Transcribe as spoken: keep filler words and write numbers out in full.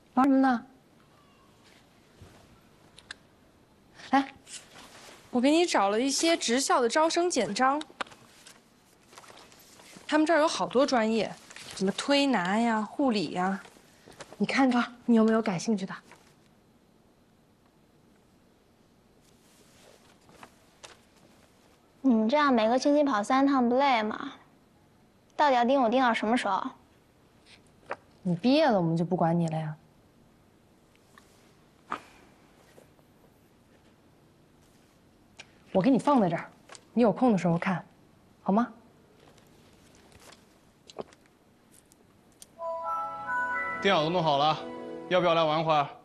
忙什么呢？来， 我给你找了一些职校的招生简章，他们这儿有好多专业，什么推拿呀、护理呀，你看看，你有没有感兴趣的？ 你们这样每个星期跑三趟不累吗？到底要盯我盯到什么时候？ 你毕业了，我们就不管你了呀。我给你放在这儿，你有空的时候看，好吗？ 电脑都弄好了，要不要来玩会儿？